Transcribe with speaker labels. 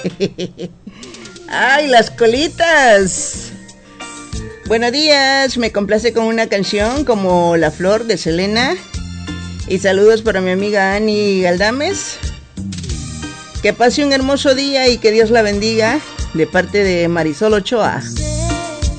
Speaker 1: ¡Ay, las colitas! Buenos días, me complace con una canción como La Flor de Selena. Y saludos para mi amiga Ani Galdames. Que pase un hermoso día y que Dios la bendiga, de parte de Marisol Ochoa.